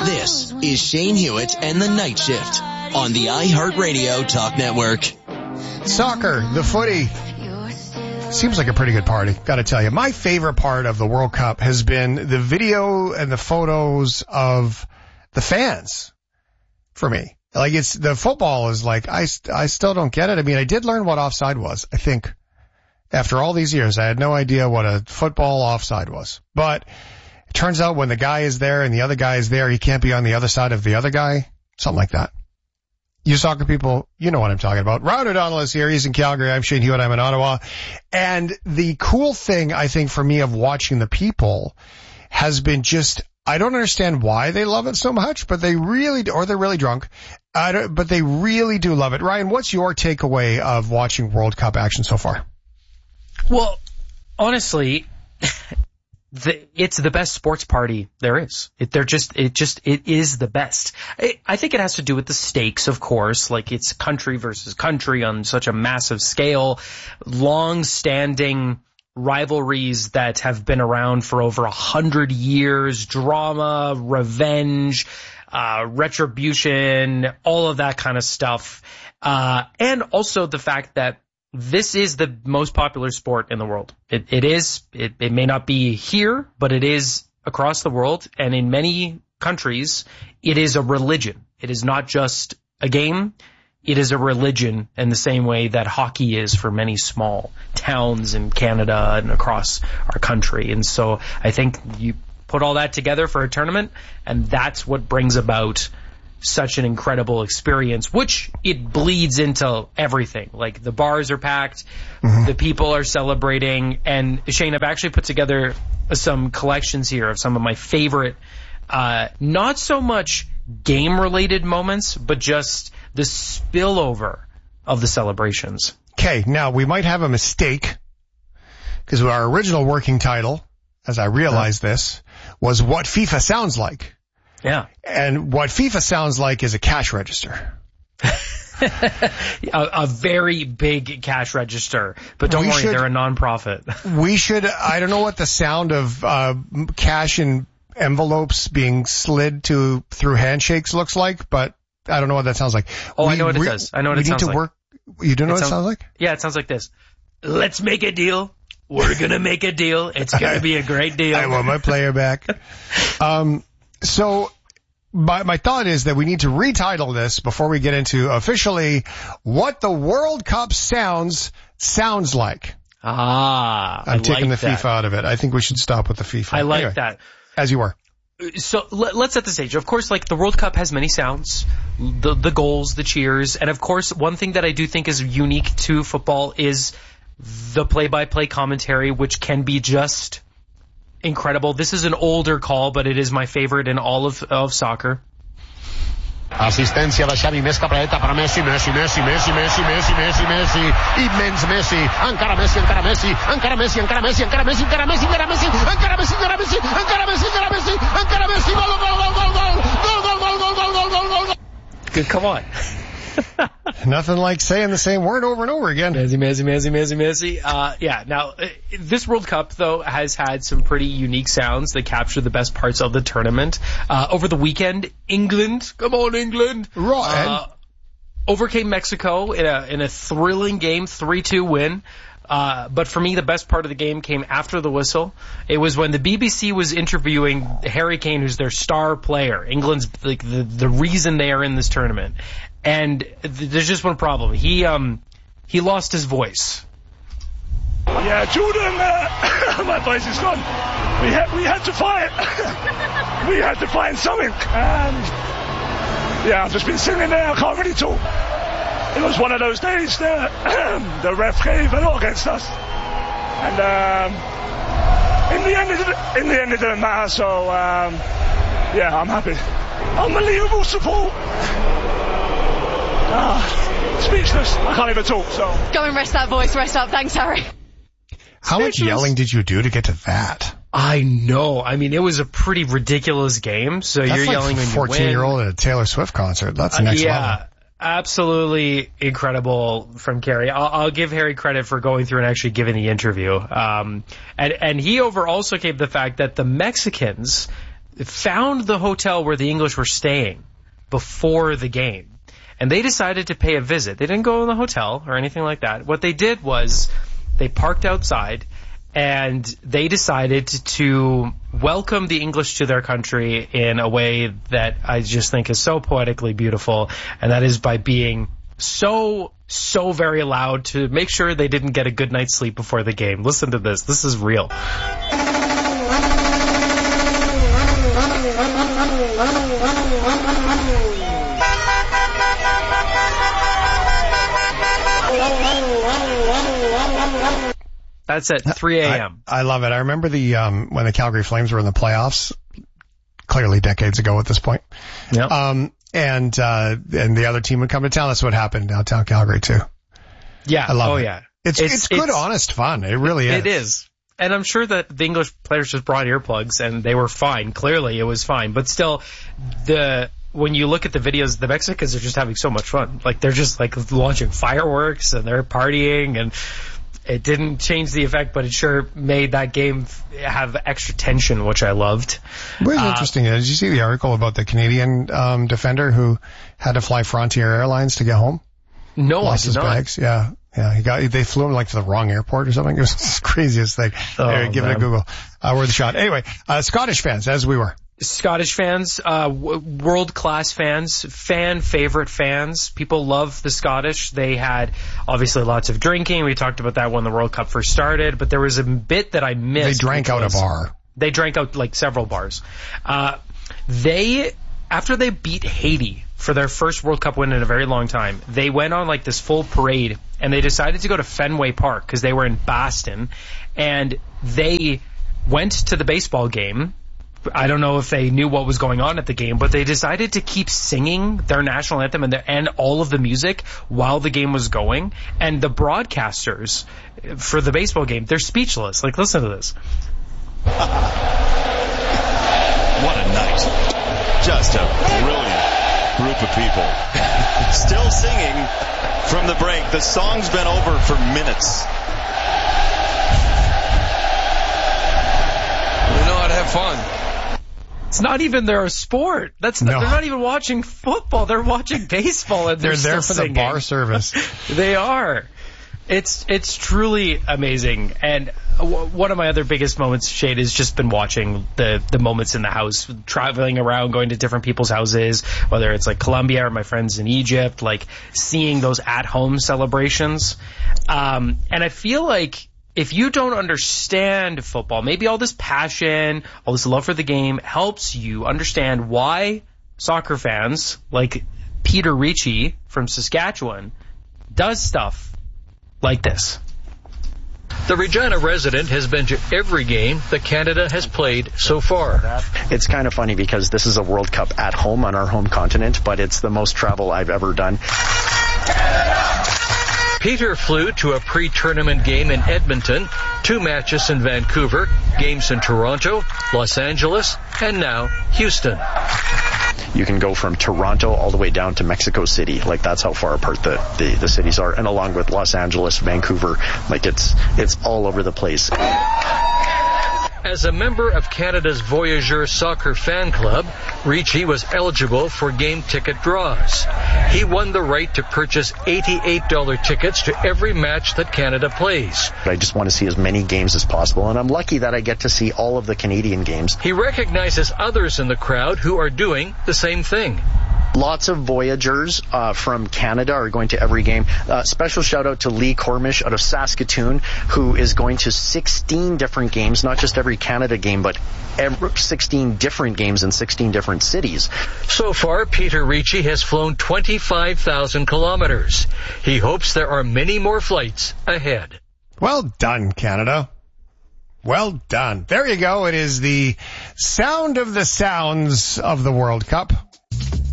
This is Shane Hewitt and the Night Shift on the iHeartRadio Talk Network. Soccer, the footy. Seems like a pretty good party, gotta tell you. My favorite part of the World Cup has been the video and the photos of the fans for me. Like, it's, the football is like, I still don't get it. I mean, I did learn what offside was, I think. After all these years, I had no idea what a football offside was. But it turns out when the guy is there and the other guy is there, he can't be on the other side of the other guy. Something like that. You soccer people, you know what I'm talking about. Ryan O'Donnell is here. He's in Calgary. I'm Shane Hewitt. I'm in Ottawa. And the cool thing, I think, for me of watching the people has been just, I don't understand why they love it so much, but they really do, or they're really drunk. But they really do love it. Ryan, what's your takeaway of watching World Cup action so far? Well, honestly, it's the best sports party there is. It is the best. I think it has to do with the stakes, of course, like it's country versus country on such a massive scale, long-standing rivalries that have been around for over 100 years, drama, revenge, retribution, all of that kind of stuff. And also the fact that this is the most popular sport in the world. It may not be here, but it is across the world. And in many countries, it is a religion. It is not just a game. It is a religion in the same way that hockey is for many small towns in Canada and across our country. And so I think you put all that together for a tournament, and that's what brings about such an incredible experience, which it bleeds into everything. Like the bars are packed, the people are celebrating, and Shane, I've actually put together some collections here of some of my favorite, not so much game-related moments, but just the spillover of the celebrations. Okay, now we might have a mistake, because our original working title, as I realized this, was What FIFA Sounds Like. Yeah. And what FIFA sounds like is a cash register. a very big cash register. But don't worry, they're a non-profit. We should, I don't know what the sound of cash in envelopes being slid through handshakes looks like, but I don't know what that sounds like. Oh, I know what it does. I know what it sounds like. You do know what it sounds like? Yeah, it sounds like this. Let's make a deal. We're gonna make a deal. It's gonna be a great deal. I want my player back. So my thought is that we need to retitle this before we get into officially what the World Cup sounds like. I'm taking the FIFA out of it. I think we should stop with the FIFA. I like that. As you were. So let's set the stage. Of course, like the World Cup has many sounds, the goals, the cheers, and of course, one thing that I do think is unique to football is the play-by-play commentary, which can be just incredible. This is an older call, but it is my favorite in all of soccer. Assistència de Xavi, més capradeta per a Messi, Messi, immens Messi, encara Messi, encara Messi, encara Messi, encara Messi, encara Messi, encara Messi, encara Messi, encara Messi, encara Messi, encara Messi, encara Messi, encara Messi, gol. Good, come on. Nothing like saying the same word over and over again. Messi. Yeah, now, this World Cup, though, has had some pretty unique sounds that capture the best parts of the tournament. Over the weekend, England, come on, England, overcame Mexico in a thrilling game, 3-2 win. But for me, the best part of the game came after the whistle. It was when the BBC was interviewing Harry Kane, who's their star player, England's like the reason they are in this tournament. And there's just one problem. He lost his voice. Yeah, Jordan, my voice is gone. We had to fight. We had to find something. And yeah, I've just been sitting there. I can't really talk. It was one of those days that the ref gave a lot against us. And in the end, it didn't matter. So yeah, I'm happy. Unbelievable support. Speechless. I can't even talk, so. Go and rest that voice. Rest up. Thanks, Harry. How much yelling did you do to get to that? I know. I mean, it was a pretty ridiculous game. So that's you're like yelling when you win. 14-year-old at a Taylor Swift concert. That's next level. Yeah, absolutely incredible from Kerry. I'll give Harry credit for going through and actually giving the interview. And he also gave the fact that the Mexicans found the hotel where the English were staying before the game. And they decided to pay a visit. They didn't go in the hotel or anything like that. What they did was they parked outside and they decided to welcome the English to their country in a way that I just think is so poetically beautiful. And that is by being so very loud to make sure they didn't get a good night's sleep before the game. Listen to this. This is real. That's at 3 a.m. I love it. I remember when the Calgary Flames were in the playoffs, clearly decades ago at this point. Yep. And the other team would come to town. That's what happened downtown Calgary too. Yeah. I love it. Yeah. It's good, honest fun. It really is. It is. And I'm sure that the English players just brought earplugs and they were fine. Clearly it was fine. But still, when you look at the videos, the Mexicans are just having so much fun. Like, they're just like launching fireworks and they're partying, and it didn't change the effect, but it sure made that game have extra tension, which I loved. What's interesting is, did you see the article about the Canadian defender who had to fly Frontier Airlines to get home? No, Lost I did his not. bags. Yeah. They flew him like to the wrong airport or something. It was the craziest thing. Give it a Google. Worth a shot. Anyway, Scottish fans, as we were. Scottish fans, world-class fans, favorite fans. People love the Scottish. They had obviously lots of drinking. We talked about that when the World Cup first started, but there was a bit that I missed. They drank out a bar. They drank out like several bars. After they beat Haiti for their first World Cup win in a very long time, they went on like this full parade, and they decided to go to Fenway Park because they were in Boston, and they went to the baseball game. I don't know if they knew what was going on at the game, but they decided to keep singing their national anthem and all of the music while the game was going. And the broadcasters for the baseball game, they're speechless. Like, listen to this. What a night. Just a brilliant group of people. Still singing from the break. The song's been over for minutes. We know how to have fun. It's not even their sport. They're not even watching football. They're watching baseball, and they're there for the bar service. They are. It's truly amazing. And one of my other biggest moments, Shade, has just been watching the moments in the house, traveling around, going to different people's houses, whether it's like Colombia or my friends in Egypt, like seeing those at-home celebrations. And I feel like if you don't understand football, maybe all this passion, all this love for the game helps you understand why soccer fans like Peter Ricci from Saskatchewan does stuff like this. The Regina resident has been to every game that Canada has played so far. It's kind of funny because this is a World Cup at home on our home continent, but it's the most travel I've ever done. Peter flew to a pre-tournament game in Edmonton, 2 matches in Vancouver, games in Toronto, Los Angeles, and now Houston. You can go from Toronto all the way down to Mexico City. Like, that's how far apart the cities are. And along with Los Angeles, Vancouver, like it's all over the place. As a member of Canada's Voyageur Soccer Fan Club, Ricci was eligible for game ticket draws. He won the right to purchase $88 tickets to every match that Canada plays. I just want to see as many games as possible, and I'm lucky that I get to see all of the Canadian games. He recognizes others in the crowd who are doing the same thing. Lots of Voyageurs from Canada are going to every game. Special shout out to Lee Cormish out of Saskatoon, who is going to 16 different games, not just every Canada game, but 16 different games in 16 different cities. So far, Peter Ricci has flown 25,000 kilometers. He hopes there are many more flights ahead. Well done, Canada. Well done. There you go. It is the sound of the sounds of the World Cup.